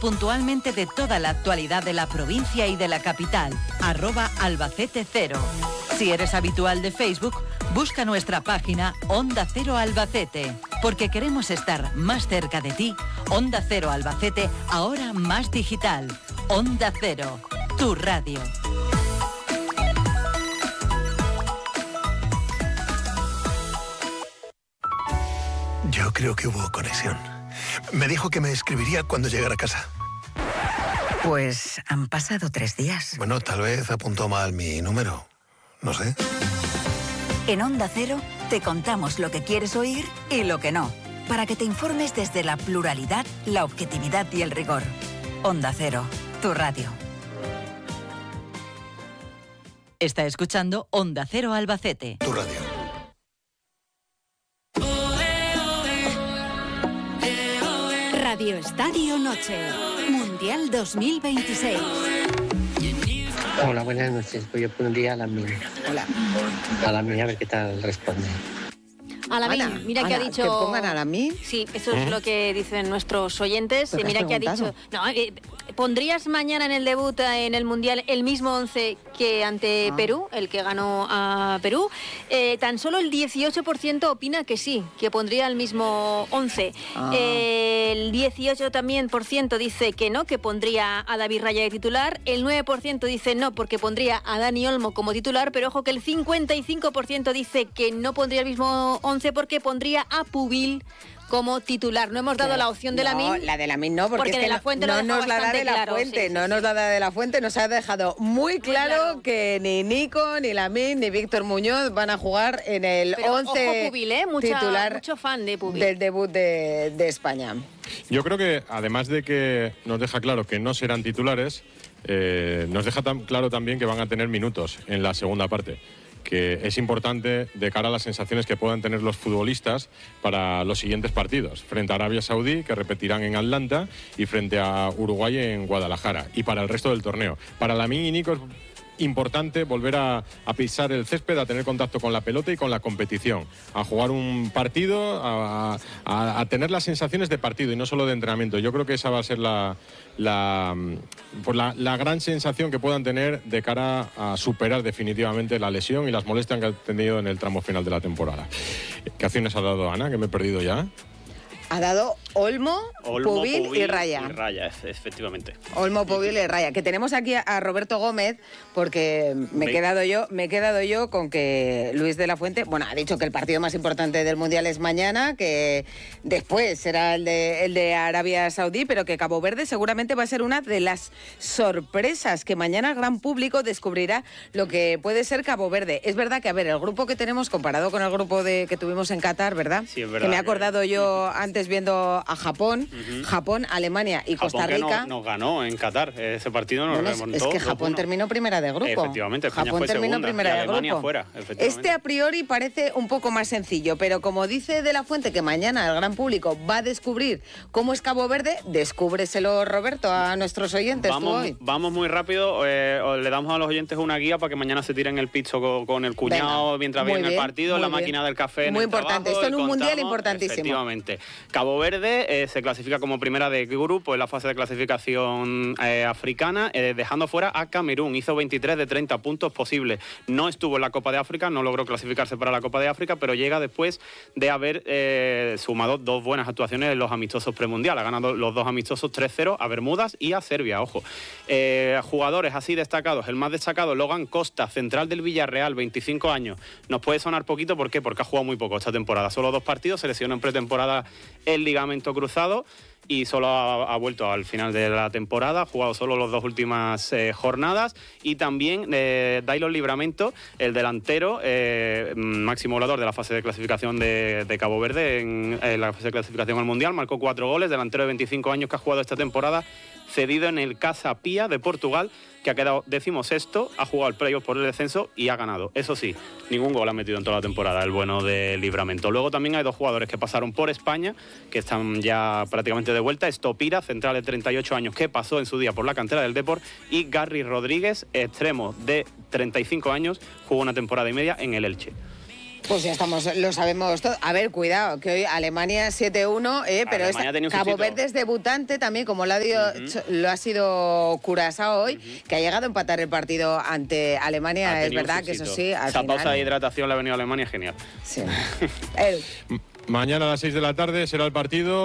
puntualmente de toda la actualidad de la provincia y de la capital. @Albacete0. Si eres habitual de Facebook, busca nuestra página Onda Cero Albacete. Porque queremos estar más cerca de ti. Onda Cero Albacete, ahora más digital. Onda Cero, tu radio. Yo creo que hubo conexión. Me dijo que me escribiría cuando llegara a casa. Pues han pasado 3 días. Bueno, tal vez apuntó mal mi número. No sé. En Onda Cero te contamos lo que quieres oír y lo que no, para que te informes desde la pluralidad, la objetividad y el rigor. Onda Cero, tu radio. Está escuchando Onda Cero Albacete. Tu radio. Radio Estadio Noche, Mundial 2026. Hola, buenas noches. Voy a poner a la mía. Hola. A la mía, a ver qué tal responde. A la Ana, mía, mira que ha dicho... ¿Que pongan a la mí? Sí, eso es lo que dicen nuestros oyentes. ¿Pero Mira has que ha dicho... No, ¿pondrías mañana en el debut en el Mundial el mismo 11 que ante Perú, el que ganó a Perú? Tan solo el 18% opina que sí, que pondría el mismo 11. El 18% también dice que no, que pondría a David Raya de titular. El 9% dice no, porque pondría a Dani Olmo como titular. Pero ojo que el 55% dice que no pondría el mismo 11 porque pondría a Pubil como titular. No hemos dado la opción de Lamine. No, la de Lamine no, porque es de que la Fuente no nos la da de la claro, Fuente, sí, no nos la da de la Fuente, nos ha dejado muy claro que ni Nico, ni Lamine, ni Víctor Muñoz van a jugar en el 11 ojo, Pubil, titular mucho fan de Pubil. del debut de España. Yo creo que, además de que nos deja claro que no serán titulares, nos deja claro también que van a tener minutos en la segunda parte, que es importante de cara a las sensaciones que puedan tener los futbolistas para los siguientes partidos, frente a Arabia Saudí, que repetirán en Atlanta, y frente a Uruguay en Guadalajara, y para el resto del torneo. Para Lamine y Nico es importante volver a pisar el césped, a tener contacto con la pelota y con la competición, a jugar un partido, a tener las sensaciones de partido y no solo de entrenamiento. Yo creo que esa va a ser la gran sensación que puedan tener de cara a superar definitivamente la lesión y las molestias que han tenido en el tramo final de la temporada. ¿Qué acciones ha dado Ana, que me he perdido ya? Ha dado Olmo, Pubil y Raya. Y Raya, efectivamente. Olmo, Pubil y Raya. Que tenemos aquí a Roberto Gómez, porque me he quedado yo con que Luis de la Fuente, bueno, ha dicho que el partido más importante del Mundial es mañana, que después será el de Arabia Saudí, pero que Cabo Verde seguramente va a ser una de las sorpresas, que mañana el gran público descubrirá lo que puede ser Cabo Verde. Es verdad que, a ver, el grupo que tenemos comparado con el grupo que tuvimos en Qatar, ¿verdad? Sí, es verdad. Que me he acordado yo antes viendo a Japón, Japón, Alemania y Costa Rica. Que nos ganó en Qatar, ese partido nos remontó. Es que Japón terminó primera de grupo. Efectivamente, España Japón fue terminó segunda, primera y de Alemania grupo. fuera, efectivamente. Este a priori parece un poco más sencillo, pero como dice De la Fuente que mañana el gran público va a descubrir cómo es Cabo Verde, descúbreselo, Roberto, a nuestros oyentes. Vamos muy rápido, le damos a los oyentes una guía para que mañana se tiren el pizzo con el cuñado. Venga, mientras viene el partido, la máquina del café. Muy importante, esto en un mundial importantísimo. Efectivamente. Cabo Verde se clasifica como primera de grupo en la fase de clasificación africana, dejando fuera a Camerún. Hizo 23 de 30 puntos posibles. No estuvo en la Copa de África, no logró clasificarse para la Copa de África, pero llega después de haber sumado 2 buenas actuaciones en los amistosos premundial. Ha ganado los 2 amistosos 3-0 a Bermudas y a Serbia, ojo. Jugadores así destacados, el más destacado, Logan Costa, central del Villarreal, 25 años. Nos puede sonar poquito, ¿por qué? Porque ha jugado muy poco esta temporada. Solo 2 partidos, se lesionó en pretemporada el ligamento cruzado y solo ha vuelto al final de la temporada, ha jugado solo las 2 últimas jornadas. Y también Daylor Livramento, el delantero, máximo goleador de la fase de clasificación de Cabo Verde en la fase de clasificación al Mundial, marcó 4 goles, delantero de 25 años que ha jugado esta temporada, cedido en el Casa Pia de Portugal, que ha quedado 16º, ha jugado el playoff por el descenso y ha ganado. Eso sí, ningún gol ha metido en toda la temporada el bueno de Livramento. Luego también hay 2 jugadores que pasaron por España, que están ya prácticamente de vuelta. Estopira, central de 38 años, que pasó en su día por la cantera del Depor, y Garry Rodríguez, extremo de 35 años, jugó una temporada y media en el Elche. Pues ya estamos, lo sabemos todo. A ver, cuidado, que hoy Alemania 7-1, pero Alemania Cabo Verde es debutante también, como lo ha sido Curazao hoy, que ha llegado a empatar el partido ante Alemania. Es verdad que eso sí, al esa final, pausa de hidratación le ha venido a Alemania genial. Sí. Mañana a las 6 de la tarde será el partido.